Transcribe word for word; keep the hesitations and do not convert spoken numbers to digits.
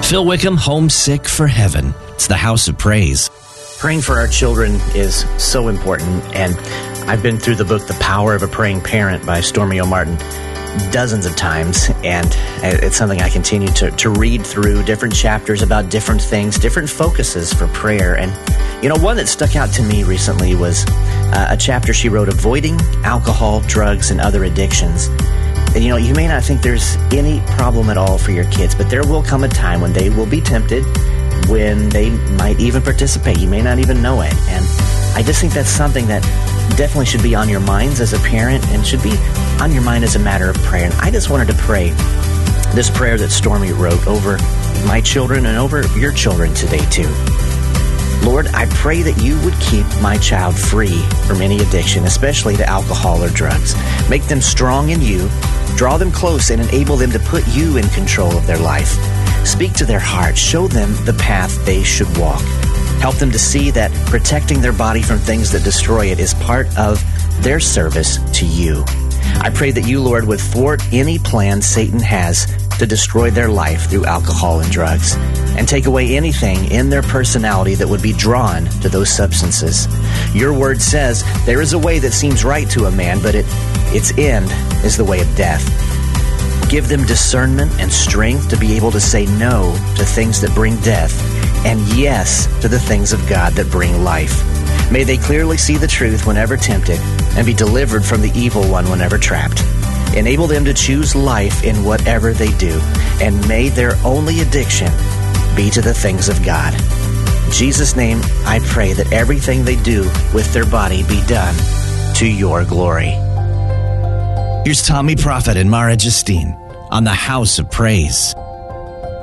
Phil Wickham, Homesick for Heaven. It's the House of Praise. Praying for our children is so important, and I've been through the book, The Power of a Praying Parent by Stormy O. Martin, dozens of times, and it's something I continue to, to read through, different chapters about different things, different focuses for prayer. And, you know, one that stuck out to me recently was uh, a chapter she wrote, Avoiding Alcohol, Drugs, and Other Addictions. And, you know, you may not think there's any problem at all for your kids, but there will come a time when they will be tempted, when they might even participate. You may not even know it. And I just think that's something that definitely should be on your minds as a parent and should be on your mind as a matter of prayer. And I just wanted to pray this prayer that Stormy wrote over my children and over your children today too. Lord, I pray that you would keep my child free from any addiction, especially to alcohol or drugs. Make them strong in you, draw them close, and enable them to put you in control of their life. Speak to their hearts, show them the path they should walk. Help them to see that protecting their body from things that destroy it is part of their service to you. I pray that you, Lord, would thwart any plan Satan has to destroy their life through alcohol and drugs, and take away anything in their personality that would be drawn to those substances. Your word says there is a way that seems right to a man, but it, its end is the way of death. Give them discernment and strength to be able to say no to things that bring death and yes to the things of God that bring life. May they clearly see the truth whenever tempted and be delivered from the evil one whenever trapped. Enable them to choose life in whatever they do, and may their only addiction be to the things of God. In Jesus' name, I pray that everything they do with their body be done to your glory. Here's Tommy Prophet and Mara Justine on the House of Praise.